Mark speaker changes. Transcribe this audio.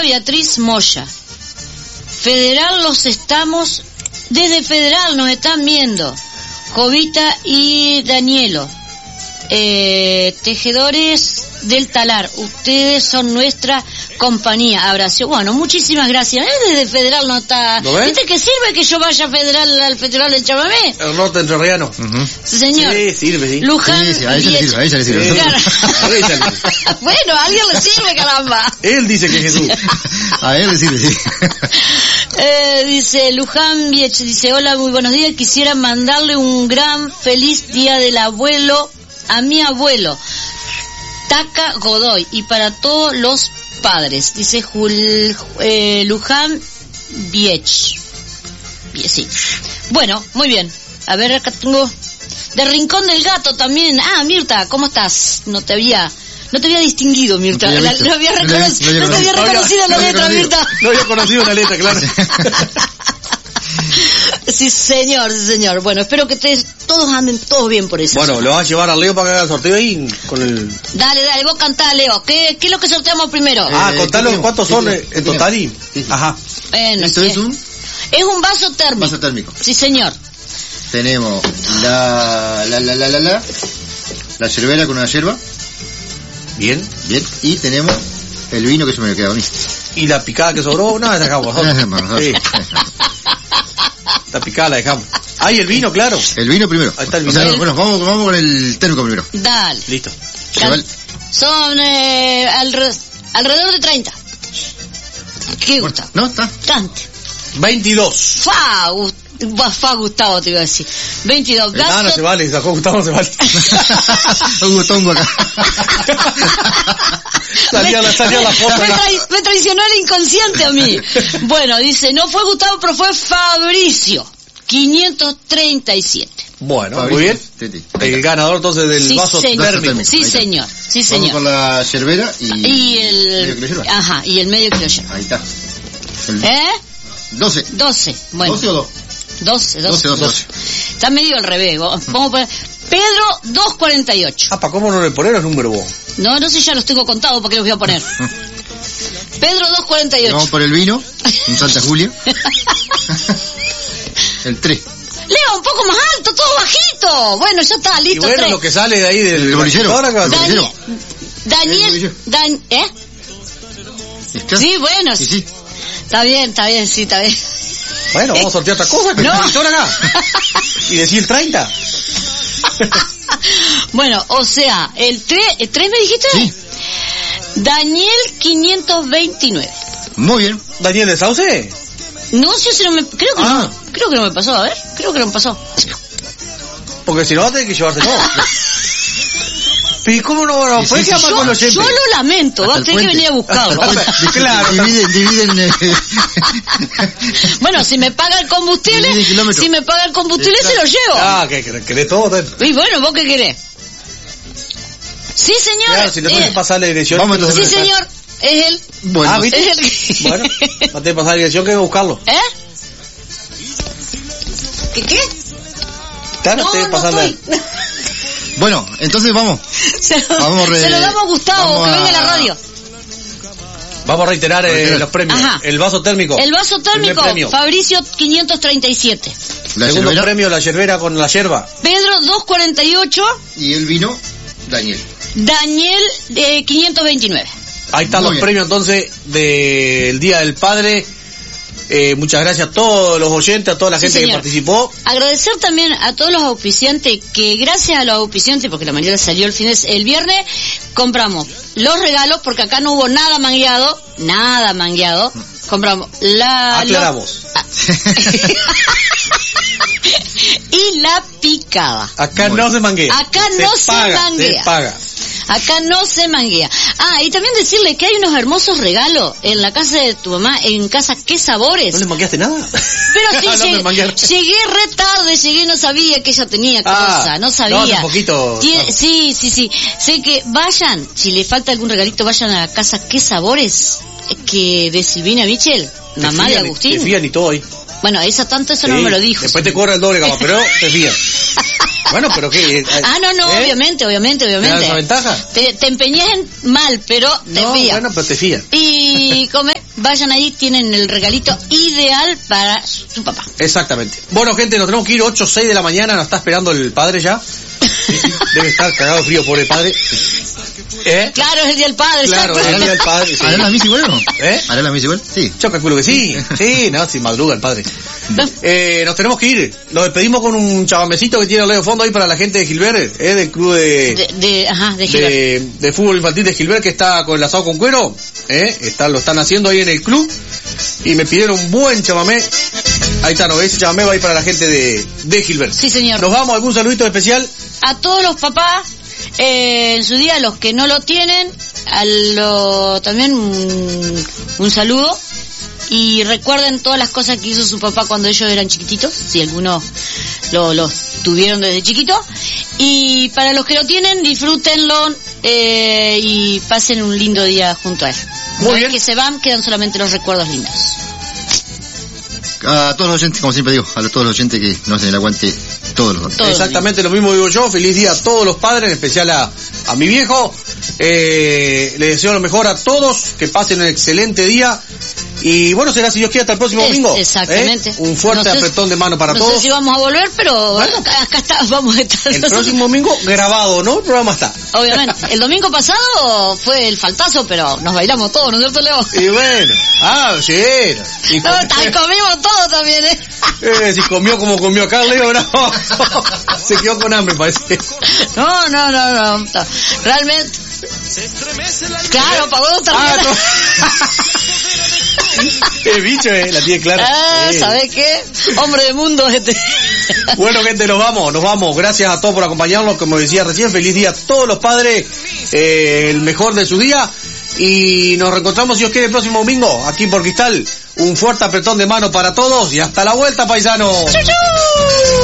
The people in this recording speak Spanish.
Speaker 1: Beatriz Moya. Federal desde Federal nos están viendo. Jovita y Danielo. Tejedores del Talar, ustedes son nuestra compañía. Abrazo. Bueno, muchísimas gracias. Desde Federal no está. ¿Viste que sirve que yo vaya al Federal del Chamamé?
Speaker 2: El norte entrerriano.
Speaker 1: Sí, señor.
Speaker 2: Sí, sirve, sí.
Speaker 1: Luján.
Speaker 3: Sí, a ella le sirve.
Speaker 1: Claro.
Speaker 2: Sí.
Speaker 1: Bueno, a alguien le sirve, caramba.
Speaker 2: Él dice que Jesús.
Speaker 3: A él le sirve, sí.
Speaker 1: Dice Luján Viech, dice: hola, muy buenos días. Quisiera mandarle un gran feliz día del abuelo a mi abuelo Taca Godoy y para todos los padres, dice Luján Viech. Sí. Bueno, muy bien. A ver, acá tengo de Rincón del Gato también. Mirta, ¿cómo estás? No te había distinguido, Mirta. No había reconocido la letra, Mirta.
Speaker 2: No había conocido la letra, claro.
Speaker 1: Sí, señor. Bueno, espero que todos anden todos bien por eso.
Speaker 2: Bueno, ¿lo vas a llevar a Leo para que haga el sorteo ahí con el...?
Speaker 1: Dale, vos cantá, Leo. ¿Qué es lo que sorteamos primero?
Speaker 2: Contalo cuántos son en total y...
Speaker 3: Sí.
Speaker 2: Ajá.
Speaker 1: Bueno,
Speaker 3: esto es
Speaker 1: un vaso térmico.
Speaker 3: Vaso térmico.
Speaker 1: Sí, señor.
Speaker 3: Tenemos la yerbera con una yerba. Bien. Y tenemos el vino que se me queda a mí.
Speaker 2: ¿Y la picada que sobró? No, la dejamos. Sí. La picada la dejamos. ¿Y el vino, claro?
Speaker 3: El vino primero.
Speaker 2: Ahí está el vino.
Speaker 3: Bueno, vamos con el térmico primero.
Speaker 1: Dale.
Speaker 2: Listo.
Speaker 1: Son alrededor de 30. ¿Qué gusta?
Speaker 3: ¿No? Está.
Speaker 1: Cante.
Speaker 2: 22.
Speaker 1: Fa Gustavo te iba a decir. 22.
Speaker 2: No se vale, sacó Gustavo, no se vale.
Speaker 3: Un tongo acá.
Speaker 2: salía la foto.
Speaker 1: Me traicionó el inconsciente a mí. Bueno, dice, no fue Gustavo, pero fue Fabricio. 537.
Speaker 2: Bueno,
Speaker 3: Fabricio,
Speaker 2: muy bien. El ganador entonces del vaso térmico.
Speaker 1: Sí, señor.
Speaker 3: Vamos con la yerbera
Speaker 1: y el... Ajá, y el medio kilo yerba.
Speaker 3: Ahí está.
Speaker 1: 12. Bueno.
Speaker 3: 12 o 2.
Speaker 1: 12. Está medio al revés. Vamos a poner Pedro 248.
Speaker 2: ¿Cómo no le pones los números vos?
Speaker 1: No sé, ya los tengo contados porque los voy a poner. Pedro 248.
Speaker 3: Vamos por el vino, un Santa Julia. El 3.
Speaker 1: Leo, un poco más alto, todo bajito. Bueno, ya está, listo.
Speaker 2: Y bueno,
Speaker 1: 3.
Speaker 2: lo que sale de ahí del
Speaker 3: bolillero.
Speaker 1: Daniel, Sí, bueno.
Speaker 3: Sí.
Speaker 1: Está bien, sí, está bien.
Speaker 2: Bueno, vamos a sortear otra cosa que no acá. Y decir 30.
Speaker 1: Bueno, o sea, el 3 me dijiste.
Speaker 3: Sí.
Speaker 1: Daniel 529.
Speaker 3: Muy bien.
Speaker 2: ¿Daniel de Sauce?
Speaker 1: No sé si no me... Creo que no. Creo que no me pasó, a ver. Creo que no me pasó.
Speaker 2: Porque si no, va a tener que llevarte todo. ¿Y cómo no? ¿Puedes llamar con los
Speaker 1: yo lo lamento, va a tener que venir a buscarlo.
Speaker 3: Claro. Dividen.
Speaker 1: Bueno, si me paga el combustible, se lo llevo.
Speaker 2: ¿qué querés todo?
Speaker 1: Y bueno, ¿vos qué querés? Sí, señor.
Speaker 2: Claro, si no tenés que pasar la dirección.
Speaker 1: Sí, señor. Es él.
Speaker 3: Bueno,
Speaker 2: ¿viste?
Speaker 1: Es él.
Speaker 2: Bueno, va a tener que pasar la dirección que hay que buscarlo.
Speaker 1: ¿Qué?
Speaker 2: Claro, te pasar la...
Speaker 3: Bueno, entonces vamos.
Speaker 1: Se lo damos a Gustavo, que venga a la radio.
Speaker 2: Vamos a reiterar los premios.
Speaker 1: Ajá.
Speaker 2: El vaso térmico.
Speaker 1: El vaso térmico, Fabricio 537.
Speaker 2: Segundo premio, la yerbera con la yerba.
Speaker 1: Pedro 248.
Speaker 3: Y el vino, Daniel
Speaker 1: 529.
Speaker 2: Ahí están los premios entonces del Día del Padre. Muchas gracias a todos los oyentes, a toda la gente que participó.
Speaker 1: Agradecer también a todos los auspiciantes, que gracias a los auspiciantes, porque la mayoría salió el viernes, compramos los regalos, porque acá no hubo nada mangueado. Compramos
Speaker 2: aclaramos.
Speaker 1: Y la picada.
Speaker 2: Acá no se manguea.
Speaker 1: Acá no se manguea. Acá no se manguea. Y también decirle que hay unos hermosos regalos en la casa de tu mamá, en casa Qué Sabores.
Speaker 2: ¿No le mangueaste nada?
Speaker 1: Pero sí, llegué re tarde, no sabía que ella tenía cosa, no sabía.
Speaker 2: No, un poquito.
Speaker 1: Sí. Sé que vayan, si le falta algún regalito, vayan a la casa Qué Sabores, que de Silvina Michel, mamá de Agustín.
Speaker 2: Te fían y todo ahí.
Speaker 1: Bueno, eso no me lo dijo.
Speaker 2: Después te cobra el doble, pero te fían. Bueno, pero ¿qué?
Speaker 1: No, obviamente.
Speaker 2: ¿Te da esa ventaja?
Speaker 1: Te empeñas en mal, pero te fían.
Speaker 2: Bueno, pero te fían.
Speaker 1: Y come, vayan ahí, tienen el regalito ideal para su papá.
Speaker 2: Exactamente. Bueno, gente, nos tenemos que ir 8 o 6 de la mañana, nos está esperando el padre ya. Debe estar cagado de frío, pobre padre.
Speaker 1: Claro, es el día del padre.
Speaker 2: Claro, es el día del padre.
Speaker 3: ¿Hará la misa igual o no?
Speaker 2: ¿Hará
Speaker 3: la misa igual? Sí.
Speaker 2: Yo calculo que sí. Sí, no, si madruga el padre. Nos tenemos que ir. Nos despedimos con un chabamecito que tiene el Leo Fondo ahí para la gente de Gilbert, del club de fútbol infantil de Gilbert, que está con el asado con cuero. Lo están haciendo ahí en el club. Y me pidieron un buen chamamé. Ahí está, ¿no? Ese chamamé va a ir para la gente de Gilbert.
Speaker 1: Sí, señor.
Speaker 2: Nos vamos, ¿algún saludito especial?
Speaker 1: A todos los papás, en su día, los que no lo tienen, también un saludo. Y recuerden todas las cosas que hizo su papá cuando ellos eran chiquititos, si algunos los tuvieron desde chiquito. Y para los que lo tienen, disfrútenlo y pasen un lindo día junto a él.
Speaker 2: Muy bien.
Speaker 1: Que se van, quedan solamente los recuerdos lindos.
Speaker 3: A todos los oyentes, como siempre digo, a todos los oyentes que nos hacen el aguante todos los días.
Speaker 2: Exactamente lo mismo digo yo. Feliz día a todos los padres, en especial a mi viejo. Les deseo lo mejor a todos, que pasen un excelente día. Y bueno, será si Dios quiere hasta el próximo domingo.
Speaker 1: Exactamente.
Speaker 2: Un fuerte apretón de mano para todos.
Speaker 1: No sé si vamos a volver, pero bueno, acá vamos a estar.
Speaker 2: El próximo domingo grabado, ¿no? El programa está.
Speaker 1: Obviamente. El domingo pasado fue el faltazo, pero nos bailamos todos, ¿no es cierto, Leo?
Speaker 2: Y bueno. Sí.
Speaker 1: Comimos todo también,
Speaker 2: si comió como comió acá, Leo, no. Se quedó con hambre, parece.
Speaker 1: No. Realmente. Claro, pagó también.
Speaker 2: El bicho, la tiene clara.
Speaker 1: ¿Sabes qué? Hombre de mundo este.
Speaker 2: Bueno, gente, nos vamos. Gracias a todos por acompañarnos. Como decía recién, feliz día a todos los padres. El mejor de su día. Y nos reencontramos, si Dios quiere, el próximo domingo, aquí por Cristal. Un fuerte apretón de mano para todos y hasta la vuelta, paisanos.
Speaker 1: ¡Chu, chu!